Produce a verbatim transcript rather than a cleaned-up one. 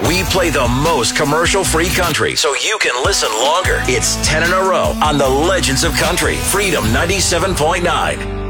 We play the most commercial-free country so you can listen longer. It's ten in a row on the Legends of Country, Freedom ninety-seven point nine.